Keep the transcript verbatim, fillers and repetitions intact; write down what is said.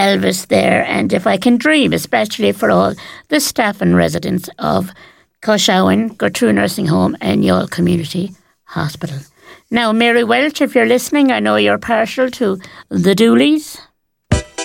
Elvis there, and if I can dream, especially for all the staff and residents of Coshawan, Gertrude Nursing Home and Youghal Community Hospital. Now, Mary Welch, if you're listening, I know you're partial to the Dooleys.